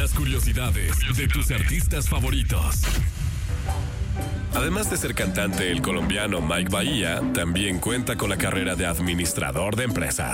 Las curiosidades de tus artistas favoritos. Además de ser cantante, el colombiano Mike Bahía también cuenta con la carrera de administrador de empresas.